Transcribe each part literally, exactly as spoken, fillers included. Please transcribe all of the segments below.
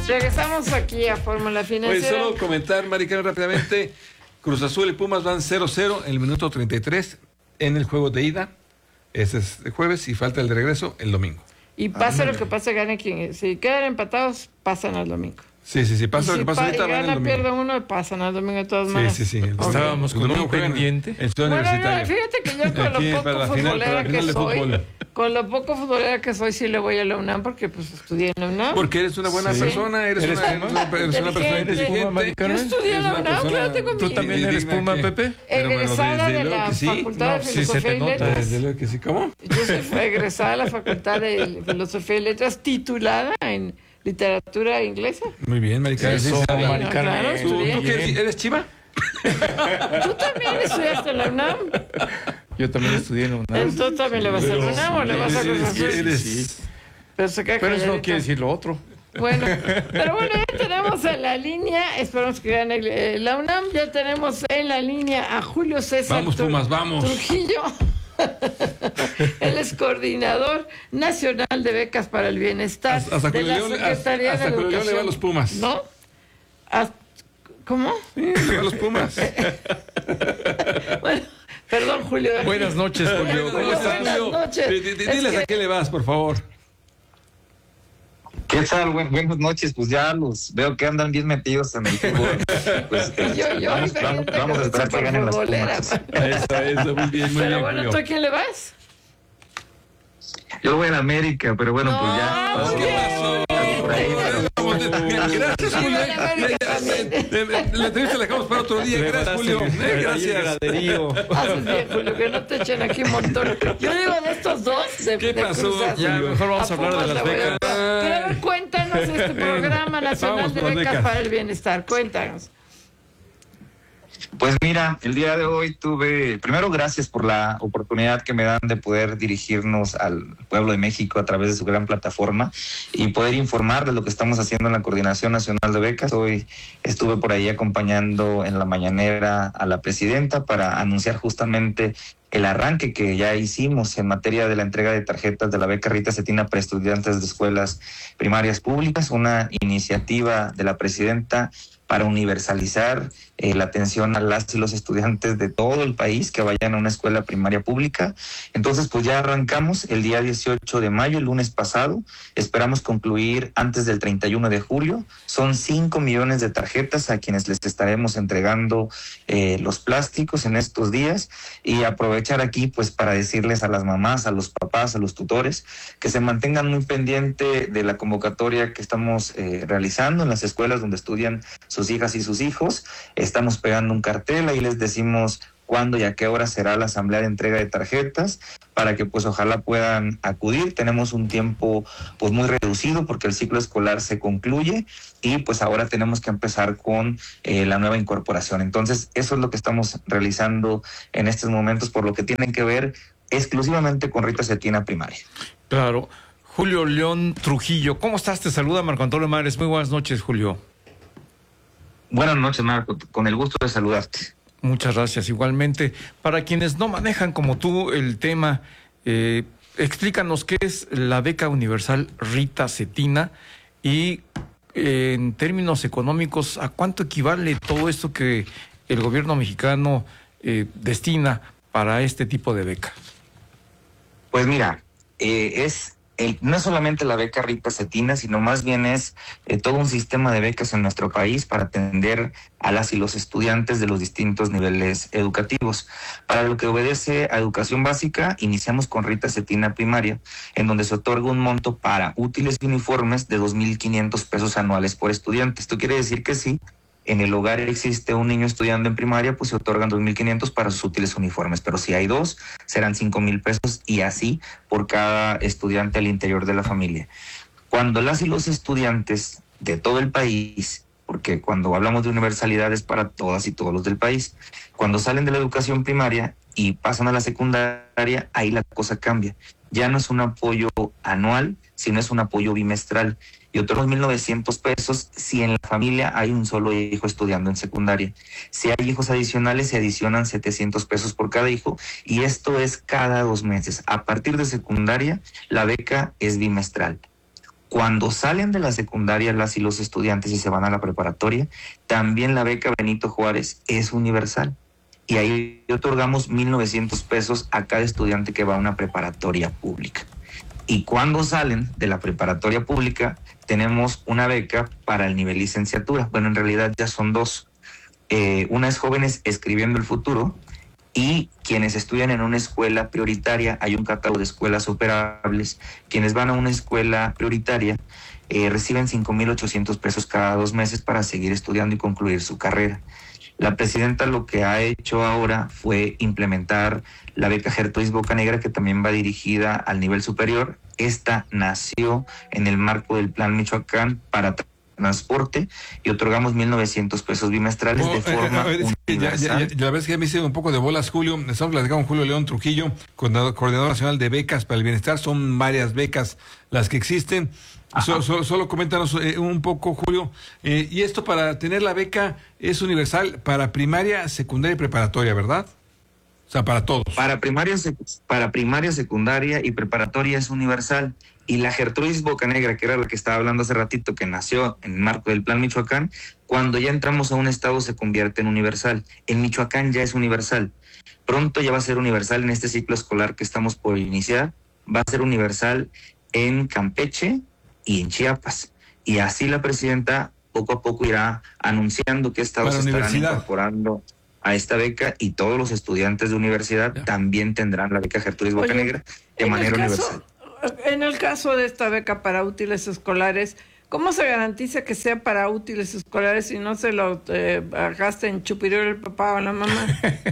Regresamos aquí a Fórmula Financiera. Oye, solo comentar, Maricarmen, rápidamente. Cruz Azul y Pumas van cero cero en el minuto treinta y tres en el juego de ida. Ese es el jueves y falta el de regreso el domingo. Y pasa ah, lo que pase, gane quien. Si quedan empatados, pasan al domingo. Sí, sí, sí, pasa lo que pasa ahorita. Si gana, pierde uno, pasan al domingo de todas maneras. Sí, sí, sí. Okay. Estábamos con un pendiente. Bueno, no, fíjate que yo con lo poco futbolera que soy, con lo poco futbolera que soy, sí le voy a la UNAM porque pues estudié en la UNAM. Porque eres una buena sí. persona, eres, ¿Eres una, una, eres una persona inteligente. Yo estudié en la UNAM, claro, tengo mi... ¿Tú también eres Puma, Pepe? Egresada de la Facultad de Filosofía y Letras. Desde luego que sí, ¿cómo? Yo soy egresada de la Facultad de Filosofía y Letras, titulada en literatura inglesa. Muy bien, Maricarmen. Sí, sí, sí, Maricarmen. Claro, ¿Tú, ¿Tú qué, eres chiva? ¿Tú también estudiaste en la UNAM? Yo también estudié en la UNAM. ¿Entonces también le vas a la UNAM o le vas a Cruz Azul? Sí. Pero, se queda pero eso no quiere decir lo otro. Bueno, pero bueno, ya tenemos en la línea, esperamos que gane eh, la UNAM, ya tenemos en la línea a Julio César Vamos, Pumas, vamos. Trujillo. Él es coordinador nacional de becas para el bienestar hasta, hasta de la León, Secretaría hasta, hasta de Educación. le va a los Pumas. ¿No? Hasta, ¿Cómo? Sí, le va a los Pumas. Bueno, perdón, Julio. Buenas noches, Julio. ¿Cómo estás, Julio? Buenas noches. Diles que... a qué le vas, por favor. ¿Qué tal? Buen, buenas noches. Pues ya los veo que andan bien metidos en el fútbol. Pues, yo, yo, vamos, vamos, vamos a esperar que ganen las Pumas. Eso, eso, muy bien, muy pero bien, bueno, Julio. ¿tú a quién le vas? Yo voy a América, pero bueno, no, pues ya. Pasó, ¿Qué pasó? Por ahí, pero... Gracias, Julio. La entrevista la dejamos para otro día. Gracias, Julio. Gracias. Haces bien, Julio, que no te echen aquí un montón. Yo digo de estos dos. De, ¿Qué de pasó? Ya, mejor vamos a, a hablar de las becas. Pero a ver, cuéntanos este programa nacional de becas, becas para el bienestar. Cuéntanos. Pues mira, el día de hoy tuve, primero gracias por la oportunidad que me dan de poder dirigirnos al pueblo de México a través de su gran plataforma y poder informar de lo que estamos haciendo en la Coordinación Nacional de Becas. Hoy estuve por ahí acompañando en la mañanera a la presidenta para anunciar justamente el arranque que ya hicimos en materia de la entrega de tarjetas de la beca Rita Cetina para estudiantes de escuelas primarias públicas, una iniciativa de la presidenta para universalizar eh, la atención a las y los estudiantes de todo el país que vayan a una escuela primaria pública. Entonces, pues ya arrancamos el día dieciocho de mayo, el lunes pasado. Esperamos concluir antes del treinta y uno de julio. Son cinco millones de tarjetas a quienes les estaremos entregando eh, los plásticos en estos días y aprovechar aquí pues para decirles a las mamás, a los papás, a los tutores que se mantengan muy pendiente de la convocatoria que estamos eh, realizando en las escuelas donde estudian sus hijas y sus hijos. Estamos pegando un cartel, ahí les decimos cuándo y a qué hora será la asamblea de entrega de tarjetas para que pues ojalá puedan acudir. Tenemos un tiempo pues muy reducido porque el ciclo escolar se concluye y pues ahora tenemos que empezar con eh, la nueva incorporación. Entonces eso es lo que estamos realizando en estos momentos por lo que tienen que ver exclusivamente con Rita Cetina primaria. Claro. Julio León Trujillo, ¿cómo estás? Te saluda Marco Antonio Mares. Muy buenas noches, Julio. Buenas noches, Marco. Con el gusto de saludarte. Muchas gracias. Igualmente, para quienes no manejan como tú el tema, eh, explícanos qué es la beca universal Rita Cetina y eh, en términos económicos, ¿a cuánto equivale todo esto que el gobierno mexicano eh, destina para este tipo de beca? Pues mira, eh, es... El, no es solamente la beca Rita Cetina, sino más bien es eh, todo un sistema de becas en nuestro país para atender a las y los estudiantes de los distintos niveles educativos. Para lo que obedece a educación básica, iniciamos con Rita Cetina primaria, en donde se otorga un monto para útiles y uniformes de dos mil quinientos pesos anuales por estudiante. Esto quiere decir que sí, en el hogar existe un niño estudiando en primaria, pues se otorgan dos mil quinientos para sus útiles uniformes, pero si hay dos, serán cinco mil pesos y así por cada estudiante al interior de la familia. Cuando las y los estudiantes de todo el país, porque cuando hablamos de universalidad es para todas y todos los del país, cuando salen de la educación primaria y pasan a la secundaria, ahí la cosa cambia. Ya no es un apoyo anual, sino es un apoyo bimestral. Y otros mil novecientos pesos si en la familia hay un solo hijo estudiando en secundaria. Si hay hijos adicionales, se adicionan setecientos pesos por cada hijo, y esto es cada dos meses. A partir de secundaria, la beca es bimestral. Cuando salen de la secundaria las y los estudiantes y se van a la preparatoria, también la beca Benito Juárez es universal. Y ahí otorgamos mil novecientos pesos a cada estudiante que va a una preparatoria pública. Y cuando salen de la preparatoria pública, tenemos una beca para el nivel licenciatura. Bueno, en realidad ya son dos. Eh, una es Jóvenes Escribiendo el Futuro, y quienes estudian en una escuela prioritaria, hay un catálogo de escuelas operables. Quienes van a una escuela prioritaria eh, reciben cinco mil ochocientos pesos cada dos meses para seguir estudiando y concluir su carrera. La presidenta lo que ha hecho ahora fue implementar la beca Gertrudis Bocanegra, que también va dirigida al nivel superior. Esta nació en el marco del Plan Michoacán para transporte y otorgamos mil novecientos pesos bimestrales oh, de forma eh, eh, ya, ya, ya, la verdad es que ya me hice un poco de bolas, Julio. Estamos platicando con Julio León Trujillo, coordinador nacional de becas para el bienestar. Son varias becas las que existen. So, so, solo coméntanos eh, un poco, Julio. Eh, y esto, para tener la beca, es universal para primaria, secundaria y preparatoria, ¿verdad? O sea, para todos. Para primaria, para primaria, secundaria y preparatoria es universal. Y la Gertrudis Bocanegra, que era la que estaba hablando hace ratito, que nació en el marco del Plan Michoacán, cuando ya entramos a un estado se convierte en universal. En Michoacán ya es universal. Pronto ya va a ser universal en este ciclo escolar que estamos por iniciar. Va a ser universal en Campeche y en Chiapas. Y así la presidenta poco a poco irá anunciando qué estados estarán incorporando a esta beca, y todos los estudiantes de universidad ya también tendrán la beca Gertrudis Bocanegra de manera universal. En el caso de esta beca para útiles escolares, ¿cómo se garantiza que sea para útiles escolares y no se lo eh, gaste en chupirul el papá o la mamá?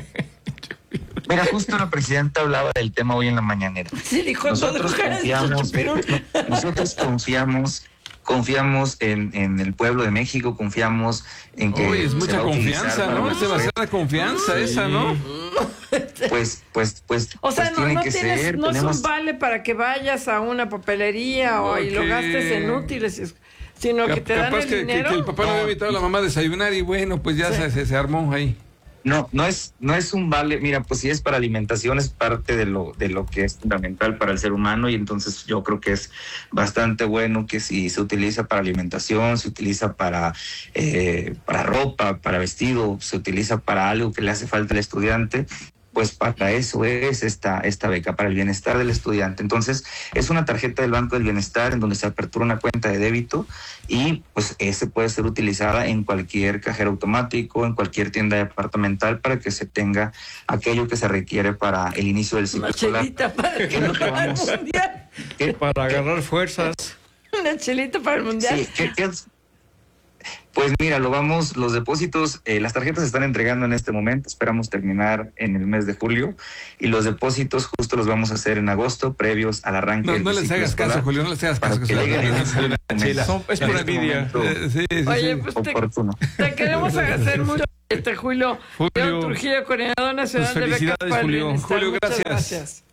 Mira, justo la presidenta hablaba del tema hoy en la mañanera. Sí, dijo, nosotros confiamos, nosotros confiamos, confiamos en, en el pueblo de México, confiamos en que... Oye, es mucha confianza, ¿no? Es demasiada confianza sí. esa, ¿no? Pues, pues, pues, o sea, pues no, tiene no que tienes, ser. no tenemos... es un vale para que vayas a una papelería okay. o y lo gastes en útiles, sino Cap que te dan el que, dinero. Que, que el papá no había invitado a la mamá a desayunar y bueno, pues ya sí. se, se, se armó ahí. No, no es, no es un vale. Mira, pues si es para alimentación, es parte de lo, de lo que es fundamental para el ser humano, y entonces yo creo que es bastante bueno que si se utiliza para alimentación, se utiliza para, eh, para ropa, para vestido, se utiliza para algo que le hace falta al estudiante, pues para eso es esta, esta beca, para el bienestar del estudiante. Entonces, es una tarjeta del Banco del Bienestar en donde se apertura una cuenta de débito, y pues ese puede ser utilizada en cualquier cajero automático, en cualquier tienda departamental, para que se tenga aquello que se requiere para el inicio del ciclo escolar. Una chelita para, ¿Qué es para el mundial. ¿Qué? Para agarrar fuerzas. Una chelita para el mundial. Sí, ¿qué, qué es? Pues mira, lo vamos, los depósitos, eh, las tarjetas se están entregando en este momento, esperamos terminar en el mes de julio, y los depósitos justo los vamos a hacer en agosto, previos al arranque no, del no les hagas escolar, caso, Julio, no les hagas caso. Que que lleguen Son, es por envidia. Eh, sí, sí, Oye, sí. pues te, te queremos agradecer mucho, este Julio, Julio León Trujillo, coordinador nacional pues de becas para el Julio. bienestar. Julio, gracias. gracias.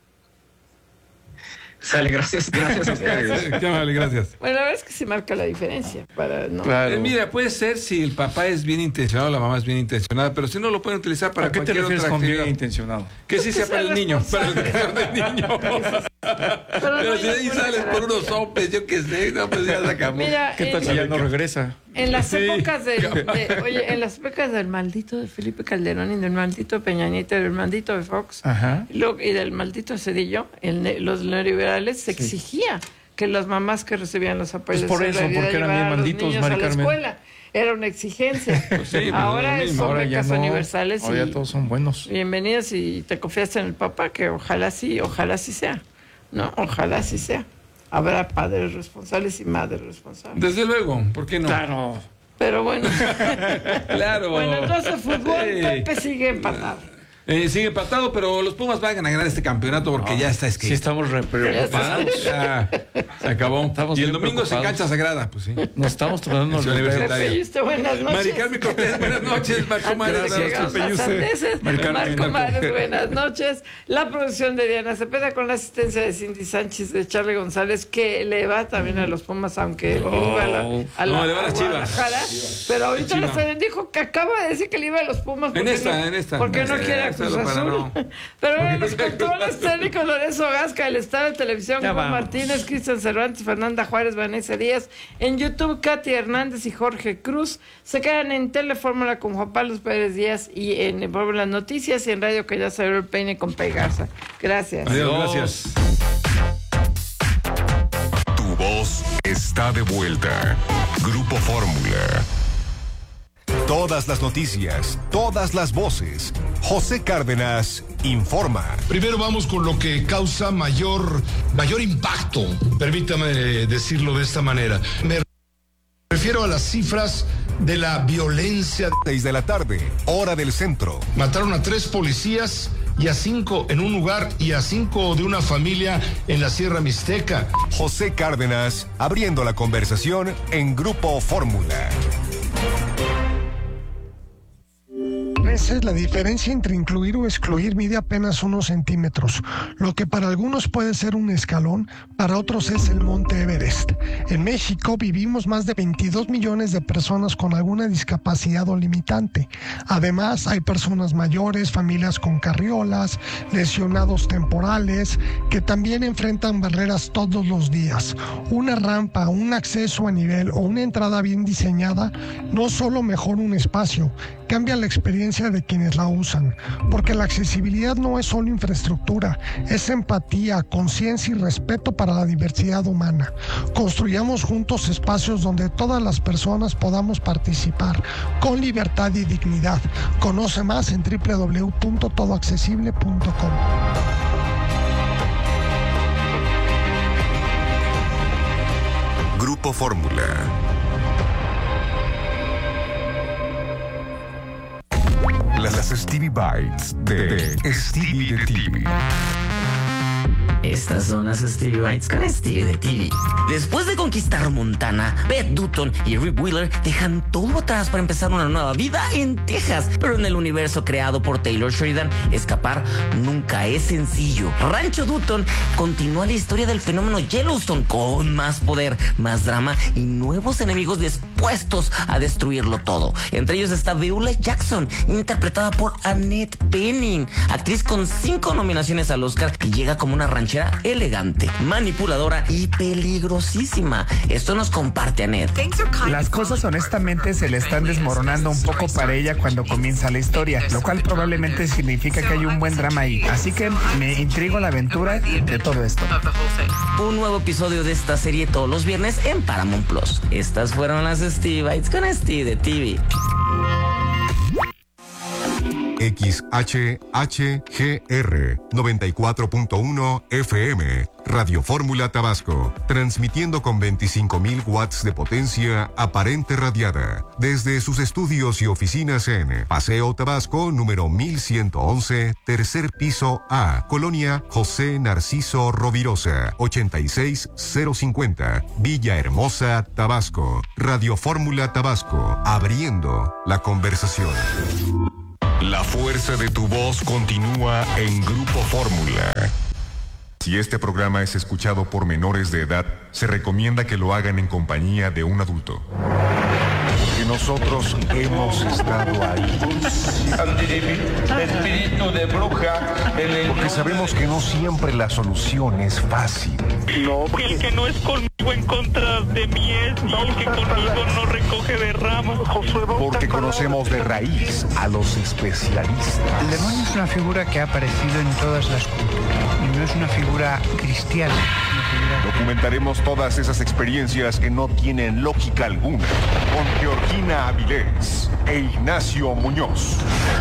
Sale, gracias, gracias a ustedes. Qué amable, gracias. Bueno, la verdad es que se marca la diferencia. Para no... Claro. Eh, mira, puede ser si el papá es bien intencionado, la mamá es bien intencionada, pero si no lo pueden utilizar para ¿A qué te cualquier refieres otra con actividad. bien intencionado? Que sí sea para el niño, para el educador del niño. Pero, Pero no, si ahí sales por unos sopes, yo qué sé, no, pues ya se acabó. Mira, ¿Qué tal si ya no regresa? En las Sí. épocas de, de, oye, en las épocas del maldito de Felipe Calderón y del maldito Peña Nieto y del maldito de Fox Ajá. y, lo, y del maldito Cedillo, el, ne- los neoliberales se Sí. exigía que las mamás que recibían los apoyos Pues por de eso, solidaridad porque eran bien llevaran a los malditos, niños Mari a la Carmen. escuela. Era una exigencia. Pues sí, pues Ahora es lo mismo. son Ahora ya becas no. universales Ahora y ya todos son buenos. bienvenidas, y te confías en el papá, que ojalá sí, ojalá sí sea. No, ojalá sí sea. Habrá padres responsables y madres responsables. Desde luego, ¿por qué no? Claro. Pero bueno. Claro. Bueno, entonces fútbol, Sí. Pepe sigue empatado. Eh, sigue empatado, pero los Pumas van a ganar este campeonato porque ya está escrito. Sí, estamos re preocupados. Ya, se acabó. Estamos y el bien domingo se preocupados. cancha sagrada, pues sí. Nos estamos tratando En su de universidad. Pepe Yuste, buenas noches. Mari Carmen Cortés, buenas noches. Marco Antes de Mares, que llegamos Pepe a Yuste. sandeces, Mari Carmen, Marco Marco. Mares, buenas noches. La producción de Diana Cepeda con la asistencia de Cindy Sánchez, de Charlie González, que le va también a los Pumas, aunque Oh. iba a la, a la No, le va a las Chivas. Guadalajara. Pero ahorita Chivas. le dijo que acaba de decir que le iba a los Pumas. En porque esta, no, en esta. Porque no Eh, quiere está Cruz Hazlo para Azul. no. Pero bueno, los controles técnicos, Lorenzo Gasca, el estado de televisión, Ya Juan vamos. Martínez, Cristian Cervantes, Fernanda Juárez, Vanessa Díaz. En YouTube, Katy Hernández y Jorge Cruz. Se quedan en Telefórmula con Juan Pablo Pérez Díaz y en Fórmula Noticias y en Radio que ya salió el peine con Pei Garza. Gracias. Adiós, gracias. Tu voz está de vuelta. Grupo Fórmula. Todas las noticias, todas las voces. José Cárdenas informa. Primero vamos con lo que causa mayor, mayor impacto, permítame decirlo de esta manera. Me refiero a las cifras de la violencia. Seis de la tarde, hora del centro. Mataron a tres policías y a cinco en un lugar y a cinco de una familia en la Sierra Mixteca. José Cárdenas abriendo la conversación en Grupo Fórmula. A veces la diferencia entre incluir o excluir mide apenas unos centímetros. Lo que para algunos puede ser un escalón, para otros es el Monte Everest. En México vivimos más de veintidós millones de personas con alguna discapacidad o limitante. Además, hay personas mayores, familias con carriolas, lesionados temporales, que también enfrentan barreras todos los días. Una rampa, un acceso a nivel o una entrada bien diseñada no solo mejora un espacio, cambia la experiencia de quienes la usan, porque la accesibilidad no es solo infraestructura, es empatía, conciencia y respeto para la diversidad humana. Construyamos juntos espacios donde todas las personas podamos participar con libertad y dignidad. Conoce más en doble u doble u doble u punto todo accesible punto com. Grupo Fórmula. Las Stevie Bites de Stevie de T V. Estas son las Stevie Bites con Stevie de T V. Después de conquistar Montana, Beth Dutton y Rip Wheeler dejan todo atrás para empezar una nueva vida en Texas. Pero en el universo creado por Taylor Sheridan, escapar nunca es sencillo. Rancho Dutton continúa la historia del fenómeno Yellowstone con más poder, más drama y nuevos enemigos dispuestos a destruirlo todo. Entre ellos está Beulah Jackson, interpretada por Annette Bening, actriz con cinco nominaciones al Oscar y llega como una ranchera elegante, manipuladora y peligrosísima. Esto nos comparte Annette. Las cosas honestamente se le están desmoronando un poco para ella cuando comienza la historia, lo cual probablemente significa que hay un buen drama ahí. Así que me intriga la aventura de todo esto. Un nuevo episodio de esta serie todos los viernes en Paramount Plus. Estas fueron las Stevie Bites con Stevie de T V. X H H G R noventa y cuatro punto uno F M, Radio Fórmula Tabasco, transmitiendo con veinticinco mil watts de potencia aparente radiada, desde sus estudios y oficinas en Paseo Tabasco, número mil ciento once, tercer piso A, Colonia José Narciso Rovirosa, ochenta y seis cero cincuenta, Villahermosa, Tabasco. Radio Fórmula Tabasco, abriendo la conversación. La fuerza de tu voz continúa en Grupo Fórmula. Si este programa es escuchado por menores de edad, se recomienda que lo hagan en compañía de un adulto. Porque nosotros hemos estado ahí. Espíritu de bruja. Porque sabemos que no siempre la solución es fácil. No, el que no es conmigo en contra de mí es, y el que conmigo no recoge de ramas. Porque conocemos de raíz a los especialistas. El demonio es una figura que ha aparecido en todas las culturas y no es una figura cristiana. Documentaremos todas esas experiencias que no tienen lógica alguna con Georgina Avilés e Ignacio Muñoz.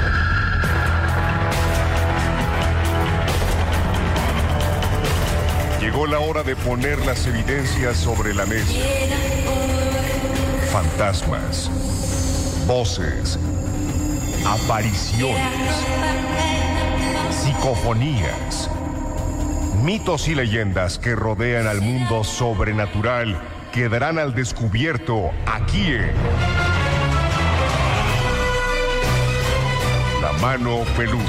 Llegó la hora de poner las evidencias sobre la mesa. Fantasmas, voces, apariciones, psicofonías, mitos y leyendas que rodean al mundo sobrenatural quedarán al descubierto aquí en La Mano Peluda.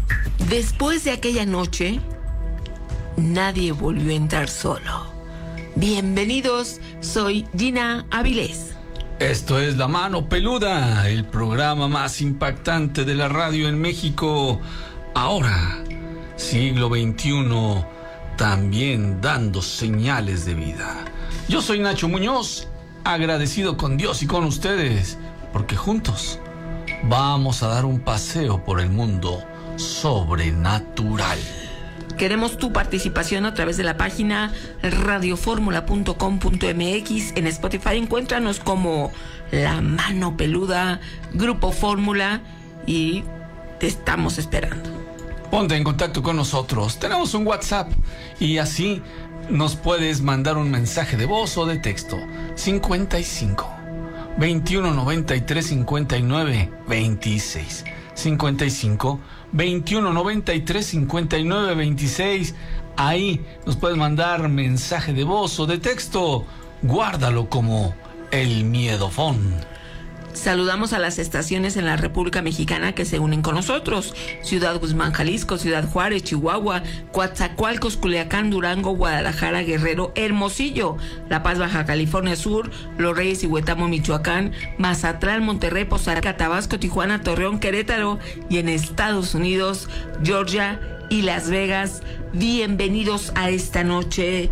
Después de aquella noche, nadie volvió a entrar solo. Bienvenidos, soy Gina Avilés. Esto es La Mano Peluda, el programa más impactante de la radio en México. Ahora, siglo veintiuno, también dando señales de vida. Yo soy Nacho Muñoz, agradecido con Dios y con ustedes, porque juntos vamos a dar un paseo por el mundo sobrenatural. Queremos tu participación a través de la página radioformula punto com punto m x. En Spotify encuéntranos como La Mano Peluda, Grupo Fórmula, y te estamos esperando. Ponte en contacto con nosotros. Tenemos un WhatsApp y así nos puedes mandar un mensaje de voz o de texto. cincuenta y cinco, veintiuno noventa y tres, cincuenta y nueve, veintiséis. cincuenta y cinco, veintiuno noventa y tres, cincuenta y nueve, veintiséis. Ahí nos puedes mandar mensaje de voz o de texto. Guárdalo como El Miedofón. Saludamos a las estaciones en la República Mexicana que se unen con nosotros: Ciudad Guzmán, Jalisco; Ciudad Juárez, Chihuahua; Coatzacoalcos, Culiacán, Durango; Guadalajara, Guerrero; Hermosillo; La Paz, Baja California Sur; Los Reyes y Huetamo, Michoacán; Mazatlán, Monterrey, Poza Rica, Tabasco, Tijuana, Torreón, Querétaro; y en Estados Unidos, Georgia y Las Vegas. Bienvenidos a esta noche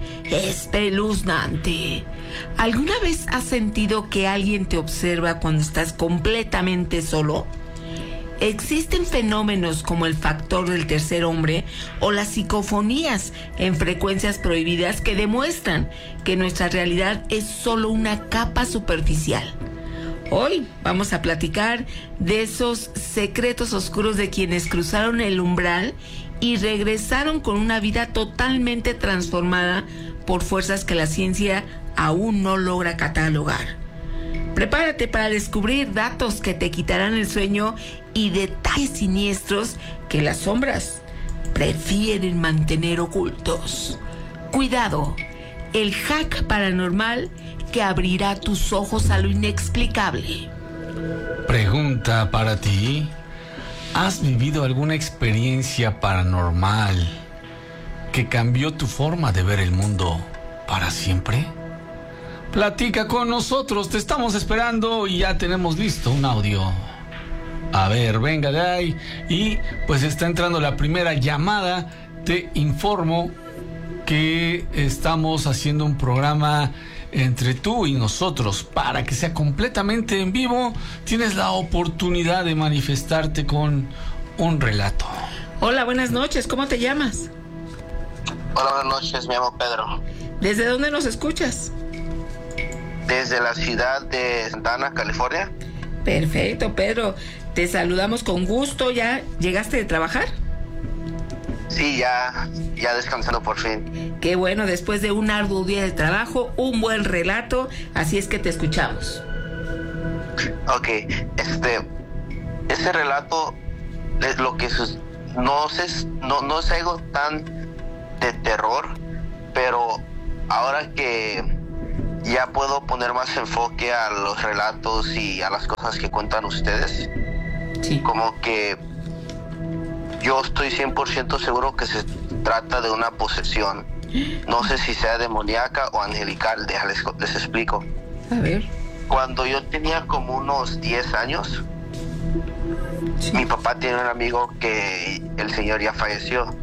espeluznante. ¿Alguna vez has sentido que alguien te observa cuando estás completamente solo? Existen fenómenos como el factor del tercer hombre o las psicofonías en frecuencias prohibidas que demuestran que nuestra realidad es solo una capa superficial. Hoy vamos a platicar de esos secretos oscuros de quienes cruzaron el umbral y regresaron con una vida totalmente transformada por fuerzas que la ciencia aún no logra catalogar. Prepárate para descubrir datos que te quitarán el sueño y detalles siniestros que las sombras prefieren mantener ocultos. Cuidado, el hack paranormal que abrirá tus ojos a lo inexplicable. Pregunta para ti: ¿has vivido alguna experiencia paranormal que cambió tu forma de ver el mundo para siempre? Platica con nosotros, te estamos esperando y ya tenemos listo un audio. A ver, venga de ahí. Y pues está entrando la primera llamada. Te informo que estamos haciendo un programa entre tú y nosotros para que sea completamente en vivo. Tienes la oportunidad de manifestarte con un relato. Hola, buenas noches, ¿cómo te llamas? Hola, buenas noches, me llamo Pedro. ¿Desde dónde nos escuchas? Desde la ciudad de Santa Ana, California. Perfecto, Pedro, te saludamos con gusto. ¿Ya llegaste de trabajar? Sí, ya, ya descansando por fin. Qué bueno, después de un arduo día de trabajo, un buen relato, así es que te escuchamos. Ok, este, ese relato es lo que sus, no sé, no, no es algo tan de terror, pero ahora que ya puedo poner más enfoque a los relatos y a las cosas que cuentan ustedes, sí, como que yo estoy cien por ciento seguro que se trata de una posesión. No sé si sea demoníaca o angelical, déjales, les explico. A ver. Cuando yo tenía como unos diez años, sí, mi papá tiene un amigo que el señor ya falleció.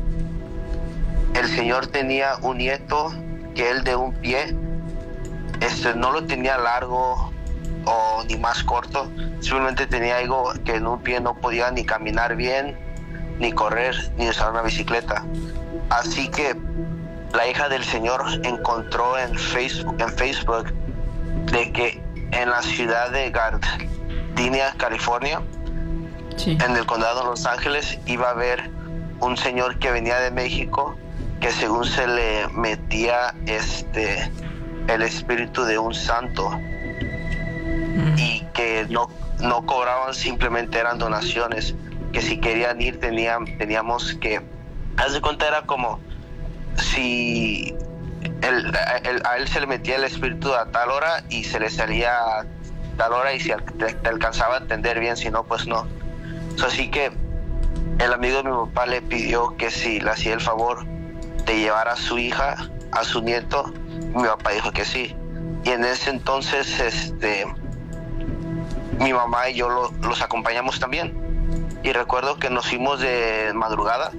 El señor tenía un nieto que él de un pie, este, no lo tenía largo o ni más corto, simplemente tenía algo que en un pie no podía ni caminar bien, ni correr, ni usar una bicicleta. Así que la hija del señor encontró en Facebook, en Facebook de que en la ciudad de Gardenia, California, sí, en el condado de Los Ángeles, iba a haber un señor que venía de México que según se le metía este el espíritu de un santo, mm, y que no, no cobraban, simplemente eran donaciones, que si querían ir tenían, teníamos que, haz de cuenta, era como si el, el, a él se le metía el espíritu a tal hora y se le salía a tal hora, y si te, te alcanzaba a entender bien, si no, pues no. So, así que el amigo de mi papá le pidió que si le hacía el favor de llevar a su hija a su nieto. Mi papá dijo que sí. Y en ese entonces, este, mi mamá y yo lo, los acompañamos también. Y recuerdo que nos fuimos de madrugada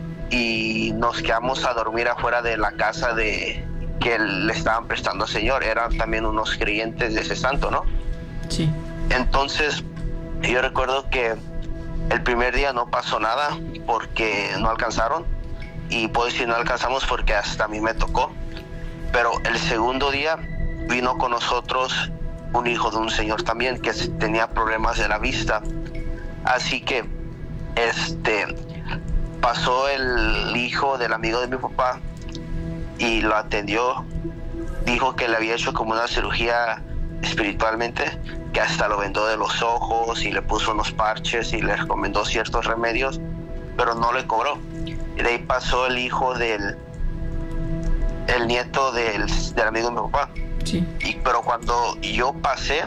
y nos quedamos a dormir afuera de la casa de que le estaban prestando al señor. Eran también unos creyentes de ese santo, ¿no? Sí. Entonces, yo recuerdo que el primer día no pasó nada porque no alcanzaron. Y puedo decir no alcanzamos porque hasta a mí me tocó. Pero el segundo día vino con nosotros un hijo de un señor también que tenía problemas de la vista. Así que este pasó el hijo del amigo de mi papá y lo atendió. Dijo que le había hecho como una cirugía espiritualmente, que hasta lo vendó de los ojos y le puso unos parches y le recomendó ciertos remedios, pero no le cobró. Y de ahí pasó el hijo del el nieto del, del amigo de mi papá. Sí. Y, pero cuando yo pasé,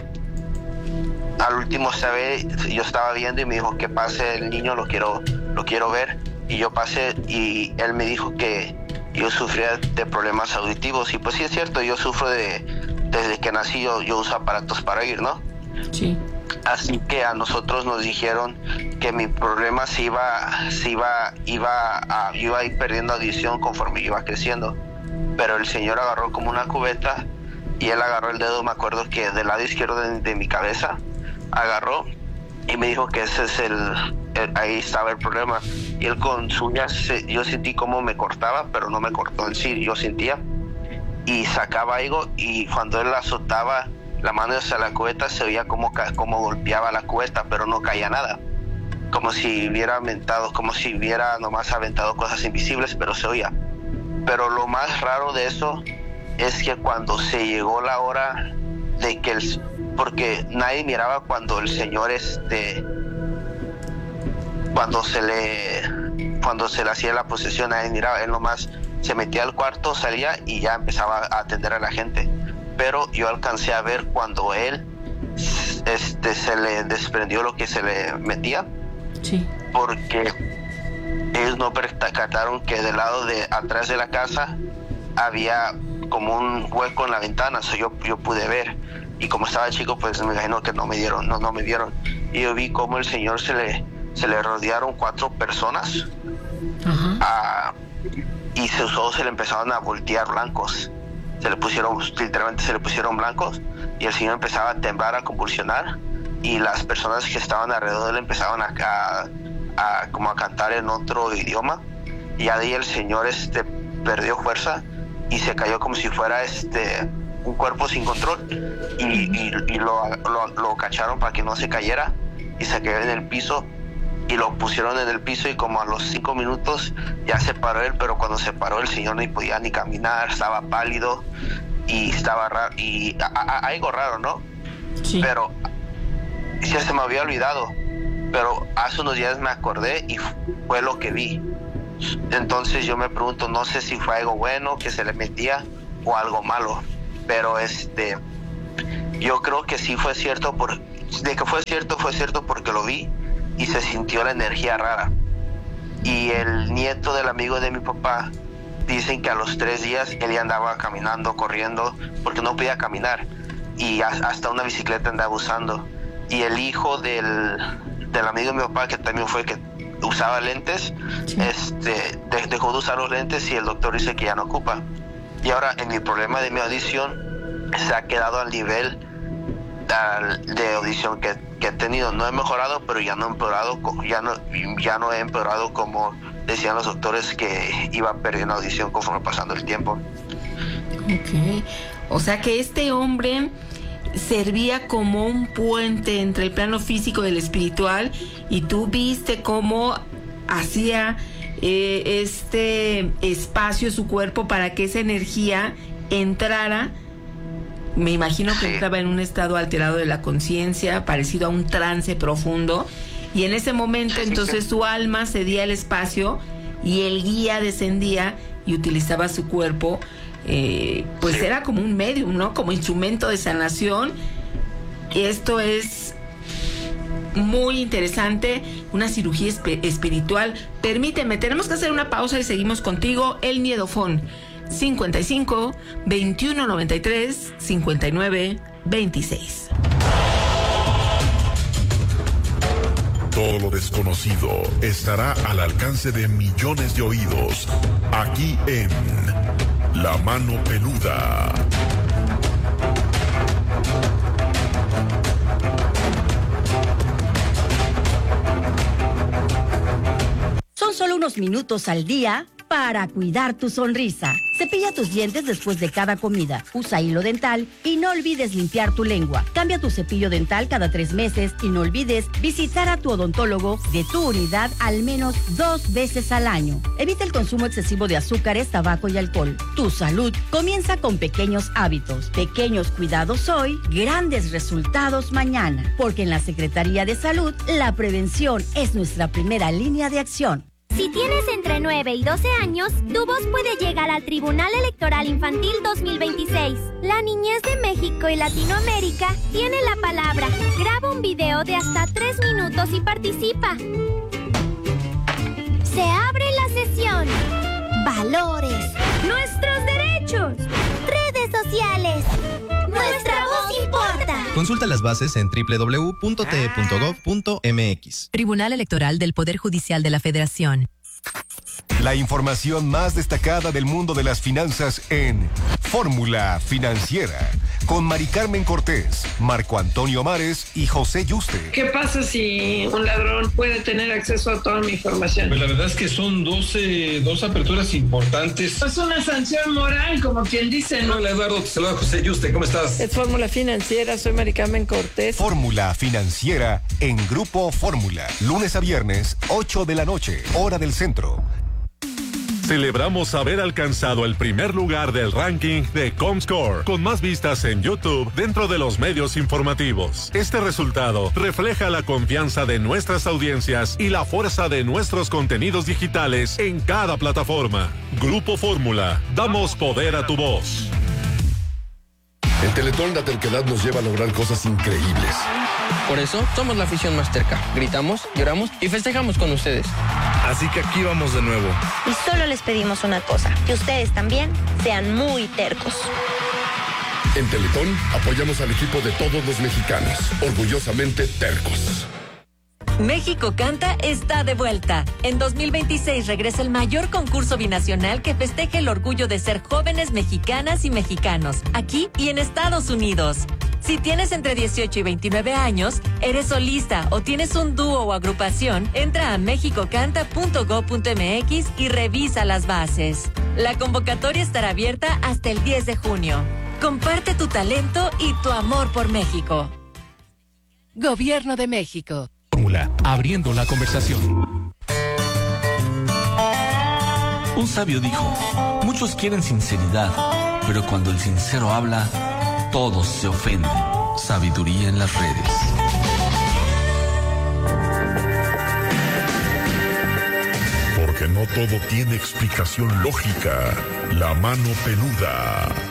al último sabe, yo estaba viendo y me dijo que pase el niño, lo quiero, lo quiero ver. Y yo pasé y él me dijo que yo sufría de problemas auditivos. Y pues sí es cierto, yo sufro de, desde que nací yo, yo uso aparatos para oír, ¿no? Sí. Así que a nosotros nos dijeron que mi problema se iba, se iba, iba a, iba a ir perdiendo audición conforme iba creciendo. Pero el señor agarró como una cubeta y él agarró el dedo, me acuerdo que del lado izquierdo de, de mi cabeza, agarró y me dijo que ese es el, el ahí estaba el problema. Y él con sus uñas, yo sentí como me cortaba, pero no me cortó en sí, yo sentía. Y sacaba algo y cuando él azotaba la mano hacia la cubeta se oía como, como golpeaba la cubeta, pero no caía nada. Como si hubiera aventado, como si hubiera nomás aventado cosas invisibles, pero se oía. Pero lo más raro de eso es que cuando se llegó la hora de que el... Porque nadie miraba cuando el señor este... Cuando se le... Cuando se le hacía la posesión, nadie miraba. Él nomás se metía al cuarto, salía y ya empezaba a atender a la gente. Pero yo alcancé a ver cuando él este, se le desprendió lo que se le metía. Sí. Porque ellos no percataron que del lado de atrás de la casa había como un hueco en la ventana, eso yo, yo pude ver. Y como estaba chico, pues me imagino que no me dieron, no, no me vieron. Y yo vi como el señor se le, se le rodearon cuatro personas. Uh-huh. a, y sus ojos se le empezaron a voltear blancos. Se le pusieron, literalmente se le pusieron blancos y el señor empezaba a temblar, a convulsionar y las personas que estaban alrededor de él empezaban a, a, a como a cantar en otro idioma y ahí el señor este perdió fuerza y se cayó como si fuera este un cuerpo sin control y, y, y lo, lo, lo cacharon para que no se cayera y se quedó en el piso y lo pusieron en el piso y como a los cinco minutos ya se paró él, pero cuando se paró el señor no podía ni caminar, estaba pálido y estaba raro y a, a, algo raro, ¿no? Sí. Pero ya se me había olvidado, pero hace unos días me acordé y fue lo que vi. Entonces yo me pregunto, no sé si fue algo bueno que se le metía o algo malo, pero este yo creo que sí fue cierto, por, de que fue cierto, fue cierto porque lo vi y se sintió la energía rara. Y el nieto del amigo de mi papá dicen que a los tres días él ya andaba caminando, corriendo, porque no podía caminar y hasta una bicicleta andaba usando. Y el hijo del, del amigo de mi papá, que también fue que usaba lentes, sí. este de, dejó de usar los lentes y el doctor dice que ya no ocupa. Y ahora en mi problema de mi audición se ha quedado al nivel de audición que, que he tenido. No he mejorado, pero ya no he empeorado, ya no, ya no he empeorado como decían los doctores que iba perdiendo audición conforme pasando el tiempo. Ok, o sea que este hombre servía como un puente entre el plano físico y el espiritual y tú viste cómo hacía eh, este espacio su cuerpo para que esa energía entrara. Me imagino que estaba en un estado alterado de la conciencia, parecido a un trance profundo, y en ese momento entonces su alma cedía el espacio y el guía descendía y utilizaba su cuerpo, eh, pues sí. Era como un medium, ¿no? Como instrumento de sanación. Esto es muy interesante, una cirugía esp- espiritual. Permíteme, tenemos que hacer una pausa y seguimos contigo, el Miedofón. cincuenta y cinco, veintiuno noventa y tres, cincuenta y nueve, veintiséis. Todo lo desconocido estará al alcance de millones de oídos, aquí en La Mano Peluda. Son solo unos minutos al día para cuidar tu sonrisa. Cepilla tus dientes después de cada comida. Usa hilo dental y no olvides limpiar tu lengua. Cambia tu cepillo dental cada tres meses y no olvides visitar a tu odontólogo de tu unidad al menos dos veces al año. Evita el consumo excesivo de azúcares, tabaco y alcohol. Tu salud comienza con pequeños hábitos. Pequeños cuidados hoy, grandes resultados mañana. Porque en la Secretaría de Salud, la prevención es nuestra primera línea de acción. Si tienes entre nueve y doce años, tu voz puede llegar al Tribunal Electoral Infantil dos mil veintiséis. La niñez de México y Latinoamérica tiene la palabra. Graba un video de hasta tres minutos y participa. Se abre la sesión. Valores. Nuestros derechos. Redes sociales. Nuestra voz importa. Consulta las bases en doble u doble u doble u punto t e punto gov punto m x. Tribunal Electoral del Poder Judicial de la Federación. La información más destacada del mundo de las finanzas en Fórmula Financiera, con Mari Carmen Cortés, Marco Antonio Mares y José Yuste. ¿Qué pasa si un ladrón puede tener acceso a toda mi información? Pues la verdad es que son doce, dos aperturas importantes. Es una sanción moral, como quien dice, ¿no? Hola Eduardo, te saluda José Yuste, ¿cómo estás? Es Fórmula Financiera, soy Mari Carmen Cortés. Fórmula Financiera en Grupo Fórmula, lunes a viernes, ocho de la noche, hora del centro. Celebramos haber alcanzado el primer lugar del ranking de Comscore, con más vistas en YouTube dentro de los medios informativos. Este resultado refleja la confianza de nuestras audiencias y la fuerza de nuestros contenidos digitales en cada plataforma. Grupo Fórmula, damos poder a tu voz. En Teletón la terquedad nos lleva a lograr cosas increíbles. Por eso somos la afición más terca. Gritamos, lloramos y festejamos con ustedes. Así que aquí vamos de nuevo. Y solo les pedimos una cosa, que ustedes también sean muy tercos. En Teletón apoyamos al equipo de todos los mexicanos, orgullosamente tercos. México Canta está de vuelta. En dos mil veintiséis regresa el mayor concurso binacional que festeja el orgullo de ser jóvenes mexicanas y mexicanos, aquí y en Estados Unidos. Si tienes entre dieciocho y veintinueve años, eres solista o tienes un dúo o agrupación, entra a mexico canta punto gob punto m x y revisa las bases. La convocatoria estará abierta hasta el diez de junio. Comparte tu talento y tu amor por México. Gobierno de México. Fórmula, abriendo la conversación. Un sabio dijo, muchos quieren sinceridad, pero cuando el sincero habla, todos se ofenden. Sabiduría en las redes. Porque no todo tiene explicación lógica. La Mano Peluda.